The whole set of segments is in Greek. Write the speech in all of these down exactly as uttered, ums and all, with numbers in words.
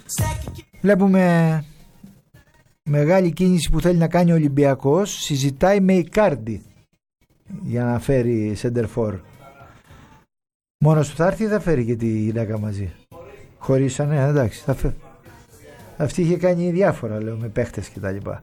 Βλέπουμε μεγάλη κίνηση που θέλει να κάνει ο Ολυμπιακός. Συζητάει με Ικάρντι για να φέρει σεντερφόρ. Μόνος του θα έρθει ή θα φέρει και τη γυναίκα μαζί? Χωρίσανε, εντάξει, θα φέρει. Αυτή είχε κάνει διάφορα, λέω, με παίχτες και τα λοιπά.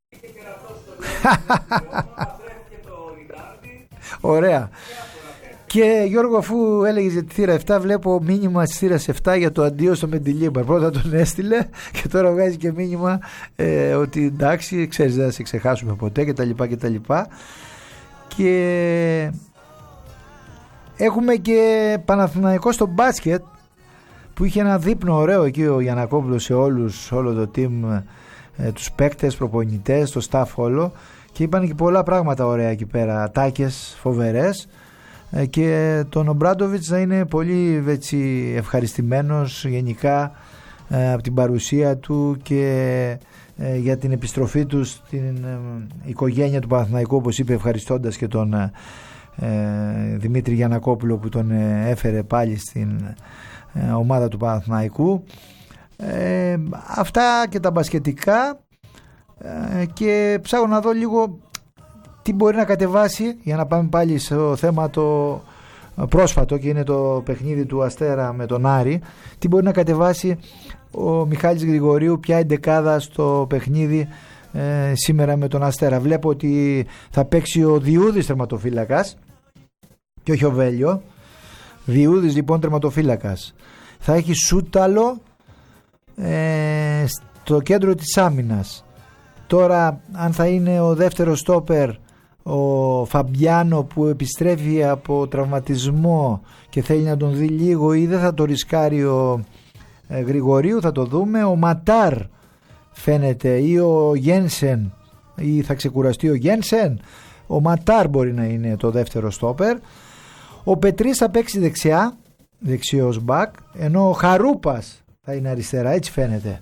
Ωραία. Και Γιώργο, αφού έλεγες για τη θύρα επτά, βλέπω μήνυμα της θύρας επτά για το αντίο στο Μεντιλίμπαρ. Πρώτα τον έστειλε και τώρα βγάζει και μήνυμα ε, ότι εντάξει, ξέρεις, δεν θα σε ξεχάσουμε ποτέ και τα λοιπά και τα λοιπά. Και έχουμε και Παναθηναϊκό στο μπάσκετ που είχε ένα δείπνο ωραίο εκεί ο Γιαννακόπουλος σε όλους, όλο το team, ε, τους παίκτες, προπονητές, το staff όλο, και είπαν και πολλά πράγματα ωραία εκεί πέρα, ατάκες φοβερές, ε, και τον Ομπράντοβιτς να είναι πολύ έτσι, ευχαριστημένος γενικά ε, από την παρουσία του και ε, για την επιστροφή του στην ε, οικογένεια του Παναθηναϊκού, όπως είπε, ευχαριστώντας και τον ε, Δημήτρη Γιαννακόπουλο που τον ε, έφερε πάλι στην ε, ομάδα του Παναθηναϊκού. Ε, αυτά και τα μπασκετικά, ε, και ψάχνω να δω λίγο τι μπορεί να κατεβάσει, για να πάμε πάλι στο θέμα το πρόσφατο, και είναι το παιχνίδι του Αστέρα με τον Άρη. Τι μπορεί να κατεβάσει ο Μιχάλης Γρηγορίου, ποια εντεκάδα στο παιχνίδι ε, σήμερα με τον Αστέρα. Βλέπω ότι θα παίξει ο Διούδης τερματοφύλακας και όχι ο Βέλιο. Διούδης λοιπόν τερματοφύλακας. Θα έχει Σούταλο ε, στο κέντρο της άμυνας. Τώρα αν θα είναι ο δεύτερος στόπερ ο Φαμπιάνο που επιστρέφει από τραυματισμό και θέλει να τον δει λίγο, ή δεν θα το ρισκάρει ο ε, Γρηγορίου, θα το δούμε. Ο Ματάρ φαίνεται, ή ο Γένσεν, ή θα ξεκουραστεί ο Γένσεν. Ο Ματάρ μπορεί να είναι το δεύτερο στόπερ. Ο Πετρής θα παίξει δεξιά, δεξιός μπακ, ενώ ο Χαρούπας θα είναι αριστερά, έτσι φαίνεται.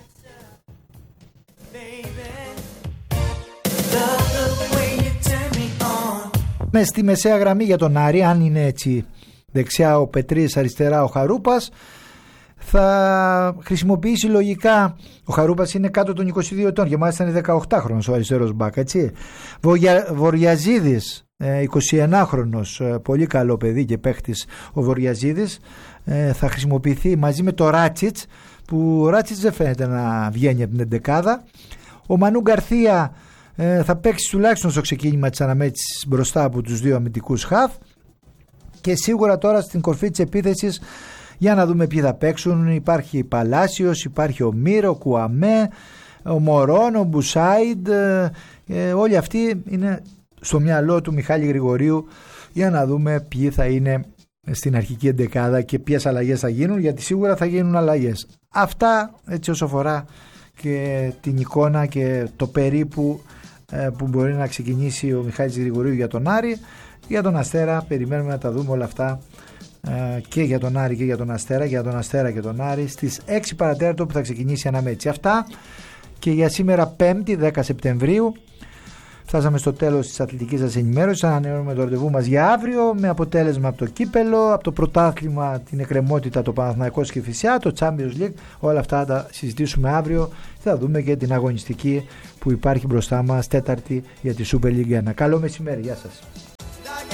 Με στη μεσαία γραμμή για τον Άρη, αν είναι έτσι, δεξιά ο Πετρής, αριστερά ο Χαρούπας, θα χρησιμοποιήσει λογικά. Ο Χαρούπας είναι κάτω των είκοσι δύο ετών και μάλιστα είναι δεκαοκτάχρονος ο αριστερός μπακ, έτσι. Βοριαζίδης, εικοσιενάχρονος, πολύ καλό παιδί και παίχτης ο Βοριαζίδης, θα χρησιμοποιηθεί μαζί με το Ράτσιτς, που ο Ράτσιτς δεν φαίνεται να βγαίνει από την εντεκάδα. Ο Μανού Γκαρθία θα παίξει τουλάχιστον στο ξεκίνημα της αναμέτρησης μπροστά από τους δύο αμυντικούς χαφ, και σίγουρα τώρα στην κορφή της επίθεσης, για να δούμε ποιοι θα παίξουν, υπάρχει Παλάσιος, υπάρχει ο Μύρο, ο Κουαμέ, ο Μωρόν, ο Μπουσάιντ, ε, όλοι αυτοί είναι στο μυαλό του Μιχάλη Γρηγορίου, για να δούμε ποιοι θα είναι στην αρχική εντεκάδα και ποιες αλλαγές θα γίνουν, γιατί σίγουρα θα γίνουν αλλαγές. Αυτά έτσι όσο αφορά και την εικόνα και το περίπου ε, που μπορεί να ξεκινήσει ο Μιχάλης Γρηγορίου για τον Άρη. Για τον Αστέρα περιμένουμε να τα δούμε όλα αυτά, ε, και για τον Άρη και για τον Αστέρα, για τον Αστέρα και τον Άρη στις έξι παρατέταρτο που θα ξεκινήσει η αναμέτρηση. Αυτά και για σήμερα Πέμπτη δέκα Σεπτεμβρίου. Φτάσαμε στο τέλος της αθλητικής σας ενημέρωσης. Ανανεώνουμε το ραντεβού μας για αύριο, με αποτέλεσμα από το κύπελο, από το πρωτάθλημα, την εκκρεμότητα, το Παναθηναϊκό και Κηφισιά, το Champions League. Όλα αυτά θα συζητήσουμε αύριο. Θα δούμε και την αγωνιστική που υπάρχει μπροστά μας, τέταρτη, για τη Super League ένα. Καλό μεσημέρι, γεια σας.